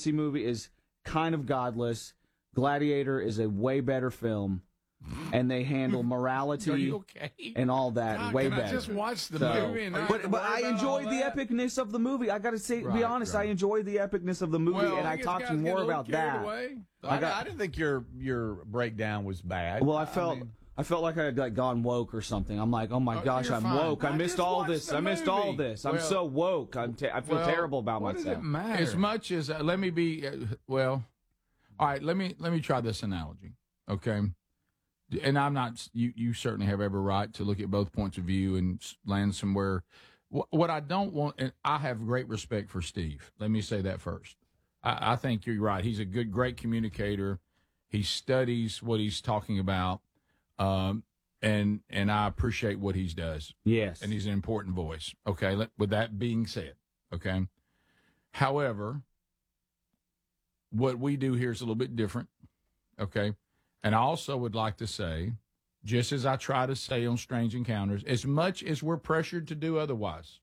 Odyssey movie is kind of godless. Gladiator is a way better film. And they handle morality and all that way better. I just watched the movie, and but I enjoy the epicness of the movie. I got to be honest. I enjoy the epicness of the movie, and I talked more about that. I didn't think your breakdown was bad. Well, I felt like I had gone woke or something. I'm like, oh my gosh, I'm woke. I missed all this. I missed all this. I'm so woke. I feel terrible about myself. What does it matter? As much as let me be all right. Let me try this analogy, okay? And I'm not. You certainly have every right to look at both points of view and land somewhere. What I don't want, and I have great respect for Steve. Let me say that first. I think you're right. He's a great communicator. He studies what he's talking about, and I appreciate what he does. Yes, and he's an important voice. Okay. With that being said, okay. However, what we do here is a little bit different. Okay. And I also would like to say, just as I try to say on Strange Encounters, as much as we're pressured to do otherwise,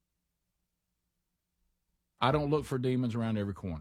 I don't look for demons around every corner.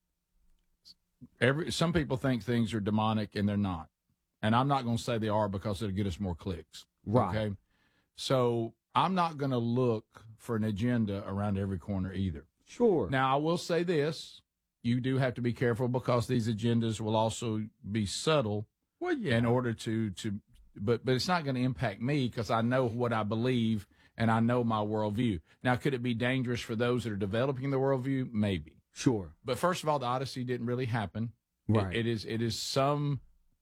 Some people think things are demonic, and they're not. And I'm not going to say they are because it'll get us more clicks. Right. Okay? So I'm not going to look for an agenda around every corner either. Sure. Now, I will say this. You do have to be careful because these agendas will also be subtle in order to but it's not going to impact me because I know what I believe and I know my worldview. Now, could it be dangerous for those that are developing the worldview? Maybe. Sure. But first of all, the Odyssey didn't really happen. Right. It is some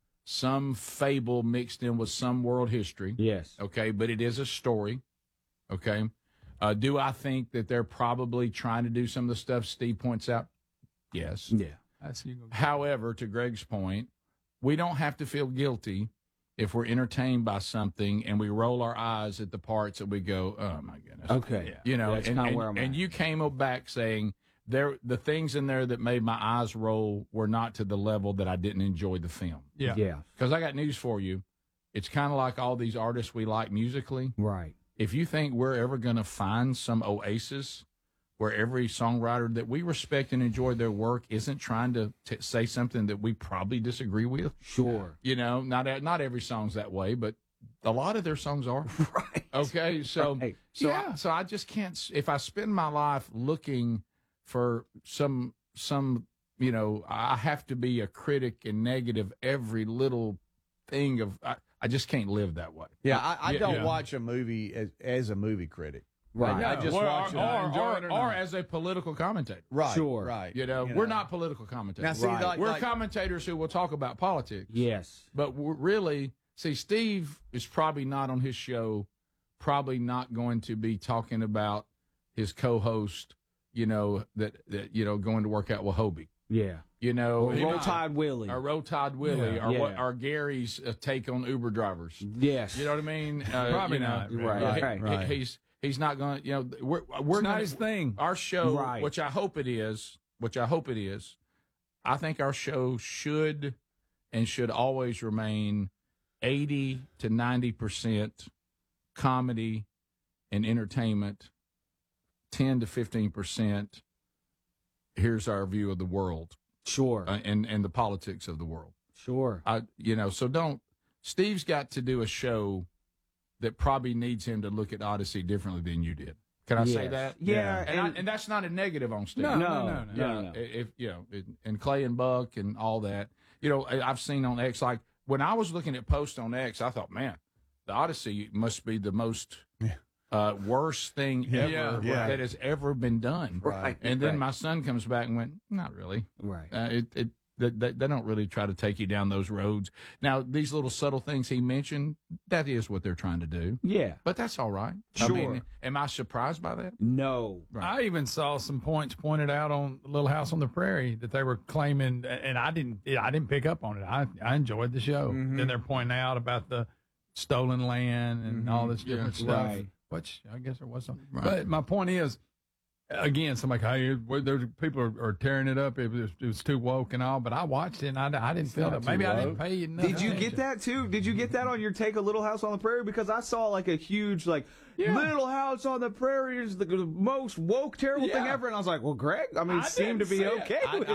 fable mixed in with some world history. Yes. Okay, but it is a story. Okay. Do I think that they're probably trying to do some of the stuff Steve points out? Yes. Yeah. However, to Greg's point, we don't have to feel guilty if we're entertained by something and we roll our eyes at the parts that we go, oh my goodness. Okay. Yeah. You know, that's kind of where I'm at. And you came back saying the things in there that made my eyes roll were not to the level that I didn't enjoy the film. Yeah. Because I got news for you. It's kind of like all these artists we like musically. Right. If you think we're ever going to find some oasis where every songwriter that we respect and enjoy their work isn't trying to say something that we probably disagree with. Sure. You know, not every song's that way, but a lot of their songs are. Right. Okay. So I just can't, if I spend my life looking for some, you know, I have to be a critic and negative every little thing of, I just can't live that way. Yeah. I don't watch a movie as a movie critic. Right. I just watch it. Or as a political commentator. Right. Sure. Right. You know, we're not political commentators. Now, see, we're commentators who will talk about politics. Yes. But Steve is probably not on his show, probably not going to be talking about his co-host, you know, that going to work out with Hobie. Yeah. You know, Roll Tide Willie. Or Roll Tide Willie. Or Gary's take on Uber drivers. Yes. You know what I mean? Probably not. Right. He's not going to, you know, we're not his thing. Our show, which I hope it is, I think our show should always remain 80 to 90% comedy and entertainment, 10 to 15%. Here's our view of the world. Sure. And the politics of the world. Sure. Steve's got to do a show that probably needs him to look at Odyssey differently than you did. Can I say that? Yeah. And that's not a negative on Steve. No. If you know, and Clay and Buck and all that. You know, I've seen on X, like when I was looking at posts on X, I thought, man, the Odyssey must be the most worst thing ever that has ever been done. Right. And then my son comes back and went, not really. Right. They don't really try to take you down those roads. Now, these little subtle things he mentioned, that is what they're trying to do. Yeah. But that's all right. Sure. I mean, am I surprised by that? No. Right. I even saw some points pointed out on Little House on the Prairie that they were claiming, and I didn't pick up on it. I enjoyed the show. Mm-hmm. Then they're pointing out about the stolen land and all this different stuff. Right. Which I guess there was some. Right. But my point is, again, somebody, hey, there's people are tearing it up. It was too woke and all, but I watched it and I didn't feel that. Maybe I didn't pay enough Did you attention. get that too? Did you get that on your take of Little House on the Prairie? Because I saw like a huge Little House on the Prairie is the most woke, terrible thing ever, and I was like, well, Greg, I mean, seemed to be okay with it.